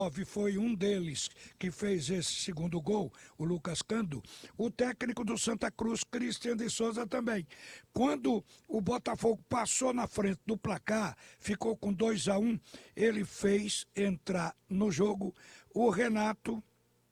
foi um deles que fez esse segundo gol, o Lucas Cando. O técnico do Santa Cruz, Cristian de Souza, também. Quando o Botafogo passou na frente do placar, ficou com 2-1, ele fez entrar no jogo o Renato,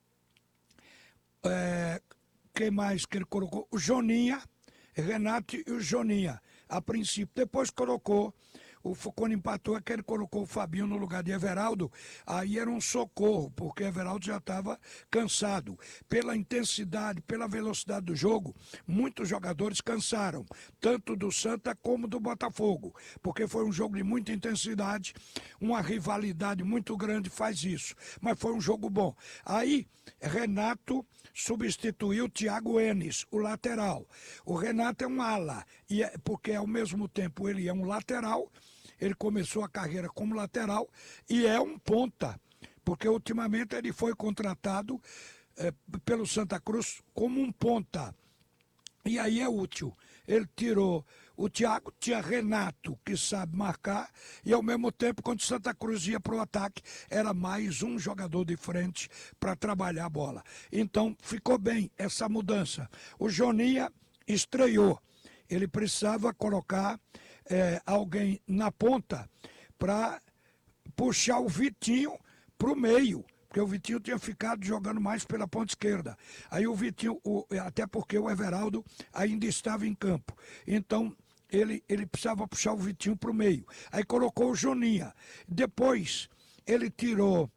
quem mais que ele colocou? O Joninha, Renato e o Joninha, a princípio. Depois colocou, quando empatou, é que ele colocou o Fabinho no lugar de Everaldo. Aí era um socorro, porque Everaldo já estava cansado. Pela intensidade, pela velocidade do jogo, muitos jogadores cansaram, tanto do Santa como do Botafogo, porque foi um jogo de muita intensidade, uma rivalidade muito grande faz isso. Mas foi um jogo bom. Aí, Renato substituiu o Thiago Enes, o lateral. O Renato é um ala, porque ao mesmo tempo ele é um lateral, ele começou a carreira como lateral e é um ponta, porque ultimamente ele foi contratado pelo Santa Cruz como um ponta. E aí é útil. Ele tirou o Thiago, tinha Renato, que sabe marcar, e ao mesmo tempo, quando Santa Cruz ia para o ataque, era mais um jogador de frente para trabalhar a bola. Então, ficou bem essa mudança. O Joninha estreou. Ele precisava colocar alguém na ponta para puxar o Vitinho para o meio, porque o Vitinho tinha ficado jogando mais pela ponta esquerda. Aí o Vitinho, até porque o Everaldo ainda estava em campo. Então, ele precisava puxar o Vitinho para o meio. Aí colocou o Joninha. Depois, ele tirou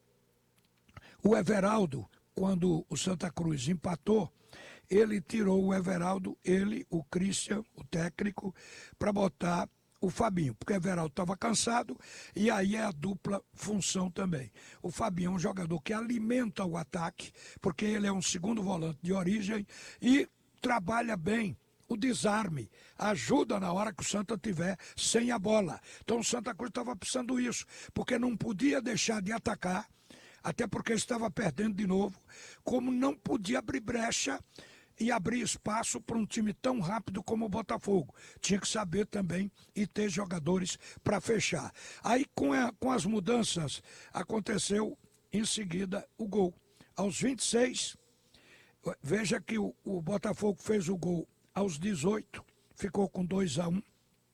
o Everaldo, quando o Santa Cruz empatou, ele tirou o Everaldo, o Cristian, o técnico, para botar o Fabinho, porque o Everaldo estava cansado e aí é a dupla função também. O Fabinho é um jogador que alimenta o ataque, porque ele é um segundo volante de origem e trabalha bem o desarme, ajuda na hora que o Santa tiver sem a bola. Então o Santa Cruz estava precisando isso, porque não podia deixar de atacar, até porque estava perdendo de novo, como não podia abrir brecha e abrir espaço para um time tão rápido como o Botafogo. Tinha que saber também e ter jogadores para fechar. Aí com as mudanças aconteceu em seguida o gol. Aos 26, veja que o Botafogo fez o gol aos 18, ficou com 2-1.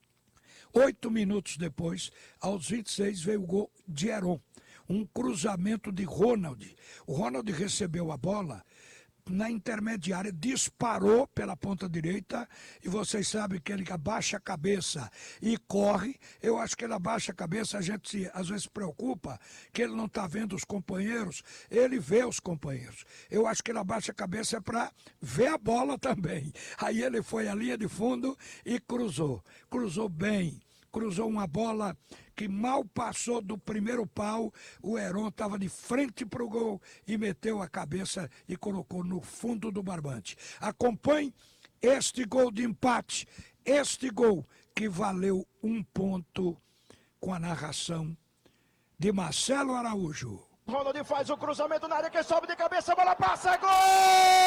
8 minutos depois, aos 26, veio o gol de Heron. Um cruzamento de Ronald. O Ronald recebeu a bola na intermediária, disparou pela ponta direita e vocês sabem que ele abaixa a cabeça e corre. Eu acho que ele abaixa a cabeça, a gente às vezes se preocupa que ele não está vendo os companheiros, ele vê os companheiros. Eu acho que ele abaixa a cabeça para ver a bola também. Aí ele foi à linha de fundo e cruzou bem. Cruzou uma bola que mal passou do primeiro pau, o Heron estava de frente para o gol e meteu a cabeça e colocou no fundo do barbante. Acompanhe este gol de empate, este gol que valeu 1 ponto com a narração de Marcelo Araújo. Ronald faz o cruzamento na área, que sobe de cabeça, a bola passa, gol!